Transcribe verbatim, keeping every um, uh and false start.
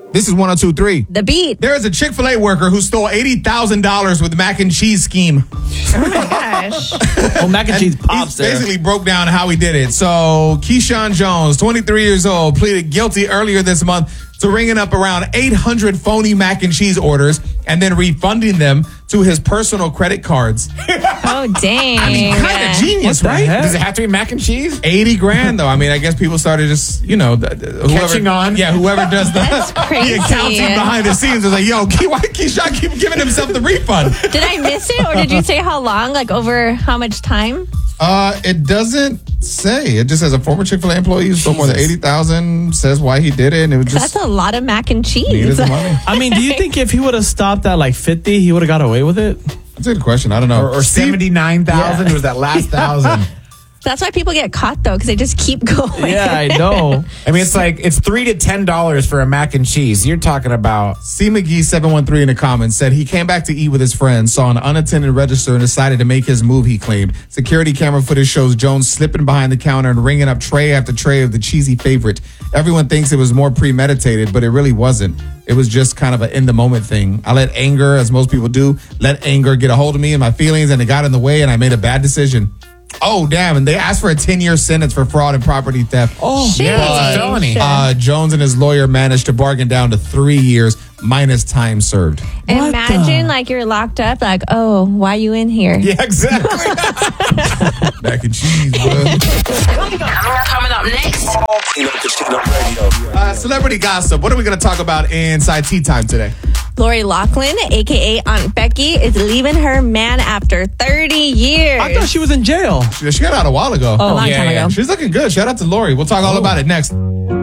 This is one oh two point three. The Beat. There is a Chick-fil-A worker who stole eighty thousand dollars with mac and cheese scheme. Oh my gosh. Well, mac and cheese pops He there. basically broke down how he did it. So Keyshawn Jones, twenty-three years old, pleaded guilty earlier this month to ringing up around eight hundred phony mac and cheese orders and then refunding them to his personal credit cards. Oh, dang. I mean, kind of genius, What the right? heck? Does it have to be mac and cheese? eighty grand, though. I mean, I guess people started just, you know, the, the- whoever, Catching on? Yeah, whoever does the, That's crazy. the accounting behind the scenes was like, yo, Key, why Keyshawn keep giving himself the refund? Did I miss it, or did you say how long? Like over how much time? Uh, it doesn't say. It just says a former Chick-fil-A employee who stole more than eighty thousand, says why he did it, and it was just That's a lot of mac and needed cheese. the money. I mean, do you think if he would have stopped at like fifty, he would have got away with it? That's a good question. I don't know. Or, or Steve- seventy-nine thousand Yeah. was that last thousand. That's why people get caught though, because they just keep going. Yeah, I know. I mean, it's like, it's three to ten dollars for a mac and cheese. You're talking about... C McGee seven one three in the comments said he came back to eat with his friends, saw an unattended register, and decided to make his move, he claimed. Security camera footage shows Jones slipping behind the counter and ringing up tray after tray of the cheesy favorite. Everyone thinks it was more premeditated, but it really wasn't. It was just kind of an in-the-moment thing. I let anger, as most people do, let anger get a hold of me and my feelings, and it got in the way, and I made a bad decision. Oh, damn. And they asked for a ten-year sentence for fraud and property theft. Oh, Shit. Yeah, it's a felony. Uh, Jones and his lawyer managed to bargain down to three years minus time served. Imagine like you're locked up, like, oh, why you in here? Yeah, exactly. Mac and cheese, bro. Coming up next. Uh, celebrity gossip. What are we going to talk about inside Tea Time today? Lori Loughlin, a k a. Aunt Becky, is leaving her man after thirty years. I thought she was in jail. She, she got out a while ago. Oh, a long yeah, time yeah. ago. She's looking good. Shout out to Lori. We'll talk all about it next.